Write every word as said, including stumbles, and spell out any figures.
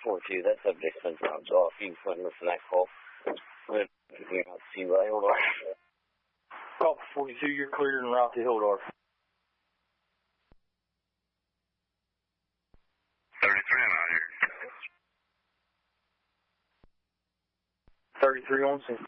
forty-two, that subject's been dropped off. You can put in for that call. We'll figure out to see why. Hold on. Call for forty-two, you're cleared and route to Hildar. thirty-three, I'm out here. thirty-three on scene.